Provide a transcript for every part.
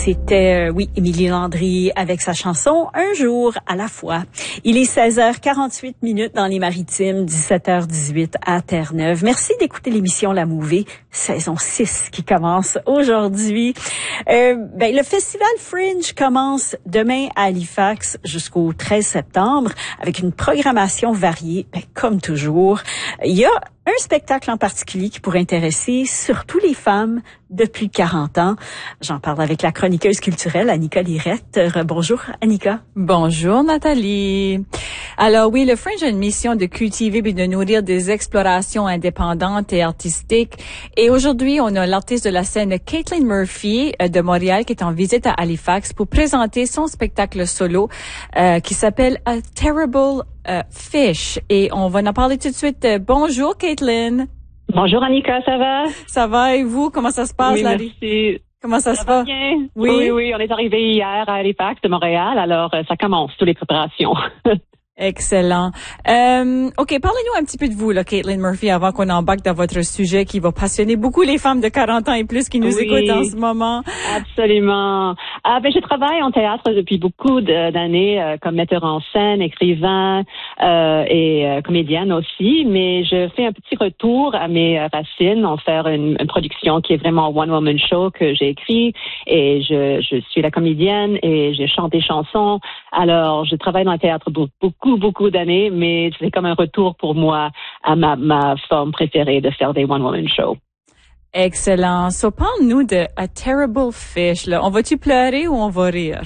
C'était, Émilie Landry avec sa chanson « Un jour à la fois ». Il est 16h48 dans les Maritimes, 17h18 à Terre-Neuve. Merci d'écouter l'émission La Mouvée, saison 6 qui commence aujourd'hui. Le festival Fringe commence demain à Halifax jusqu'au 13 septembre avec une programmation variée, comme toujours. Il y a un spectacle en particulier qui pourrait intéresser surtout les femmes de plus de 40 ans. J'en parle avec la chroniqueuse culturelle Annika Lirette. Bonjour Annika. Bonjour Nathalie. Alors oui, le Fringe a une mission de cultiver et de nourrir des explorations indépendantes et artistiques. Et aujourd'hui, on a l'artiste de la scène Caitlin Murphy de Montréal qui est en visite à Halifax pour présenter son spectacle solo qui s'appelle A Terrible Fish. Et on va en parler tout de suite. Bonjour Caitlin. Bonjour Annika, ça va? Ça va et vous? Comment ça se passe? Oui, merci. Comment ça se passe? Bien. Oui, on est arrivé hier à Halifax de Montréal, alors ça commence, toutes les préparations. Excellent. OK, parlez-nous un petit peu de vous, là, Caitlin Murphy, avant qu'on embarque dans votre sujet qui va passionner beaucoup les femmes de 40 ans et plus qui nous écoutent en ce moment. Absolument. Je travaille en théâtre depuis beaucoup d'années comme metteur en scène, écrivain et comédienne aussi, mais je fais un petit retour à mes racines en faire une production qui est vraiment one-woman show que j'ai écrit et je suis la comédienne et je chante des chansons. Alors, je travaille dans le théâtre beaucoup d'années, mais c'est comme un retour pour moi à ma forme préférée de faire des one-woman shows. Excellent. So, parle-nous de A Terrible Fish, là. On va-tu pleurer ou on va rire?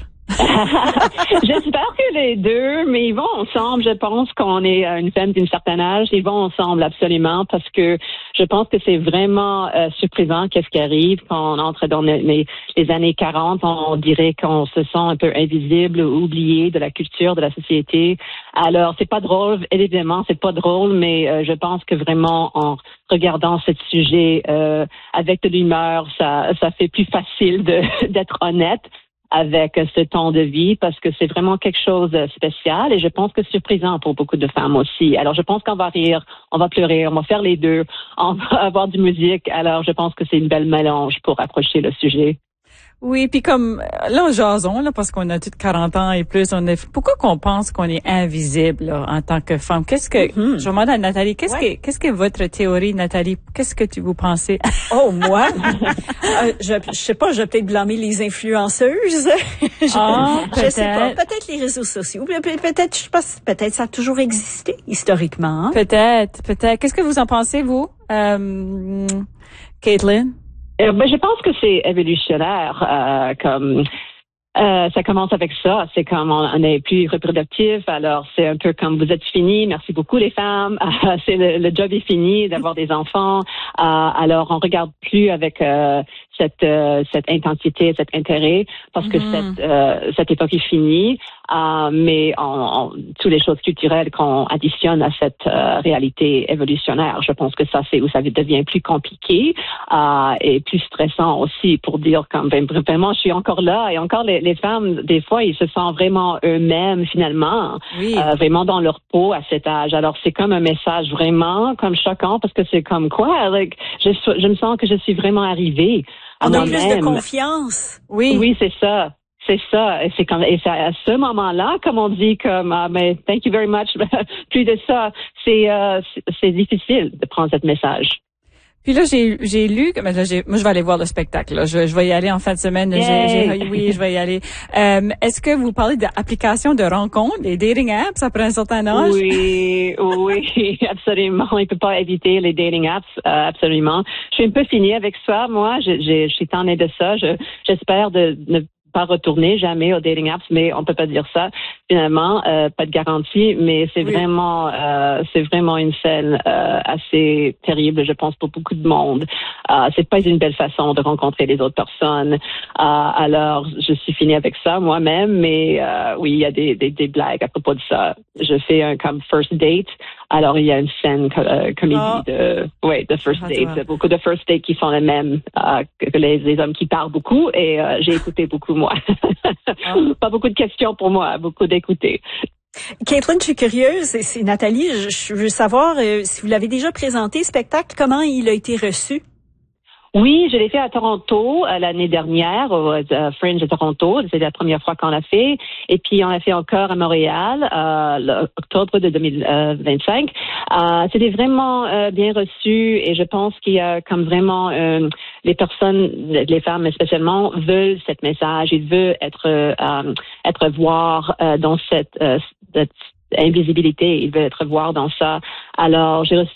J'espère que les deux, mais ils vont ensemble. Je pense qu'on est une femme d'un certain âge. Ils vont ensemble absolument parce que je pense que c'est vraiment surprenant qu'est-ce qui arrive quand on entre dans les années 40. On dirait qu'on se sent un peu invisible ou oublié de la culture, de la société. Alors, c'est pas drôle. Évidemment, c'est pas drôle, mais je pense que vraiment en regardant ce sujet avec de l'humeur, ça fait plus facile d'être honnête avec ce ton de vie parce que c'est vraiment quelque chose de spécial et je pense que c'est surprenant pour beaucoup de femmes aussi. Alors, je pense qu'on va rire, on va pleurer, on va faire les deux, on va avoir du musique. Alors, je pense que c'est une belle mélange pour approcher le sujet. Oui, puis comme là, jason, là, parce qu'on a toutes 40 ans et plus, pourquoi qu'on pense qu'on est invisible là, en tant que femme? Je demande à Nathalie, qu'est-ce que votre théorie, Nathalie? Qu'est-ce que vous pensez? Oh, moi? Je sais pas, je vais peut-être blâmer les influenceuses. Je sais pas, peut-être les réseaux sociaux. Peut-être, je sais pas, peut-être ça a toujours existé, historiquement. Hein? Peut-être. Qu'est-ce que vous en pensez, vous? Caitlin? Je pense que c'est évolutionnaire, ça commence avec ça. C'est comme on est plus reproductif. Alors, c'est un peu comme vous êtes fini. Merci beaucoup, les femmes. C'est le job est fini d'avoir des enfants. Alors, on regarde plus avec cette intensité, cet intérêt, parce que cette époque est finie. Mais toutes les choses culturelles qu'on additionne à cette réalité évolutionnaire, je pense que ça, c'est où ça devient plus compliqué et plus stressant aussi pour dire comme vraiment, je suis encore là et encore les femmes, des fois, ils se sentent vraiment eux-mêmes finalement, vraiment dans leur peau à cet âge. Alors, c'est comme un message vraiment comme choquant parce que c'est comme quoi, je me sens que je suis vraiment arrivée. On a plus de confiance. Oui, c'est ça. C'est ça. Et c'est à ce moment-là, comme on dit, mais thank you very much. Plus de ça, c'est difficile de prendre ce message. Puis là, j'ai lu, moi je vais aller voir le spectacle. Là. Je vais y aller en fin de semaine. Oui, je vais y aller. Est-ce que vous parlez d'applications de rencontres, des dating apps après un certain âge? Oui, absolument. On ne peut pas éviter les dating apps, absolument. Je suis un peu finie avec ça, moi. Je suis tannée de ça. J'espère de ne pas retourner jamais aux dating apps, mais on peut pas dire ça. Finalement, pas de garantie, mais c'est vraiment une scène assez terrible, je pense, pour beaucoup de monde. C'est pas une belle façon de rencontrer les autres personnes. Alors, je suis finie avec ça moi-même, mais oui, il y a des blagues à propos de ça. Je fais comme first date. Alors, il y a une scène comédie de first date. Beaucoup de first dates qui sont les mêmes que les hommes qui parlent beaucoup et j'ai écouté beaucoup, moi. Pas beaucoup de questions pour moi, beaucoup d'écouter. Caitlin, je suis curieuse, c'est Nathalie, je veux savoir si vous l'avez déjà présenté, le spectacle, comment il a été reçu? Oui, je l'ai fait à Toronto l'année dernière, au Fringe de Toronto. C'est la première fois qu'on l'a fait. Et puis, on l'a fait encore à Montréal, l'octobre de 2025. C'était vraiment bien reçu et je pense qu'il y a comme vraiment les personnes, les femmes spécialement, veulent ce message. Ils veulent être voir dans cette invisibilité. Ils veulent être voir dans ça. Alors, j'ai reçu